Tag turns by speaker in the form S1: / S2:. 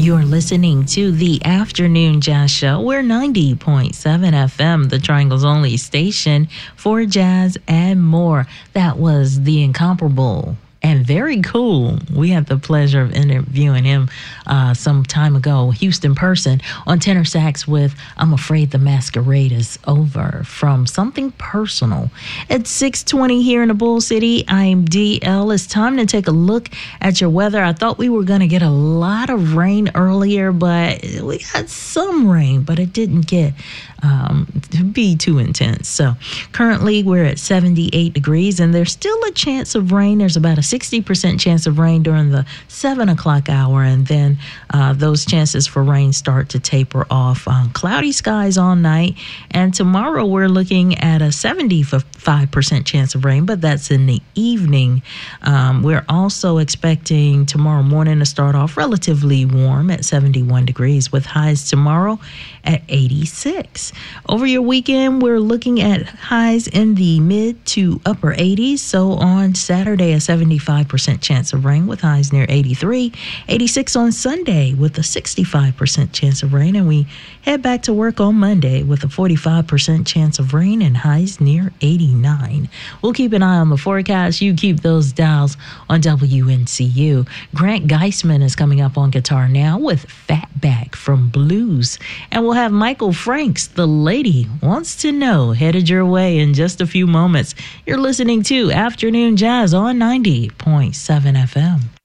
S1: You're listening to the Afternoon Jazz Show. We're 90.7 FM, the Triangle's only station for jazz and more. That was the incomparable and very cool. We had the pleasure of interviewing him some time ago, Houston Person, on tenor sax with I'm Afraid the Masquerade is Over from Something Personal. It's 6:20 here in the Bull City. I'm DL. It's time to take a look at your weather. I thought we were going to get a lot of rain earlier, but we got some rain, but it didn't get to be too intense. So currently we're at 78 degrees and there's still a chance of rain. There's about a 60% chance of rain during the 7 o'clock hour, and then those chances for rain start to taper off. Cloudy skies all night, and tomorrow we're looking at a 75% chance of rain, but that's in the evening. We're also expecting tomorrow morning to start off relatively warm at 71 degrees with highs tomorrow at 86. Over your weekend, we're looking at highs in the mid to upper 80s. So on Saturday, a 75% chance of rain with highs near 83. 86 on Sunday with a 65% chance of rain. And we head back to work on Monday with a 45% chance of rain and highs near 89. We'll keep an eye on the forecast. You keep those dials on WNCU. Grant Geisman is coming up on guitar now with Fatback from Blues. And we'll have Michael Franks, The Lady Wants to Know, headed your way in just a few moments. You're listening to Afternoon Jazz on 90.7 FM.